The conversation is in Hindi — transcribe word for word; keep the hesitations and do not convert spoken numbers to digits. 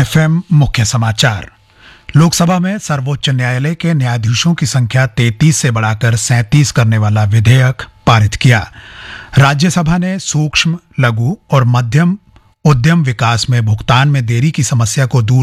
एफएम मुख्य समाचार। लोकसभा में सर्वोच्च न्यायालय के न्यायाधीशों की संख्या तैंतीस से बढ़ाकर सैंतीस करने वाला विधेयक पारित किया। राज्यसभा ने सूक्ष्म, लघु और मध्यम उद्यम विकास में भुगतान में देरी की समस्या को दूर